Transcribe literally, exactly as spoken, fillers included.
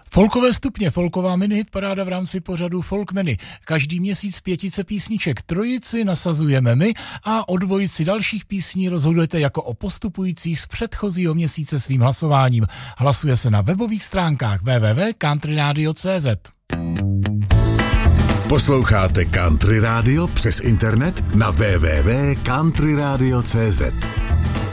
Folkové stupně, folková minihit paráda v rámci pořadu Folkmeny. Každý měsíc pětice písniček, trojici nasazujeme my a o dvojici dalších písní rozhodujete jako o postupujících z předchozího měsíce svým hlasováním. Hlasuje se na webových stránkách w w w tečka country radio tečka c z. Posloucháte Country Radio přes internet na w w w tečka country radio tečka c z.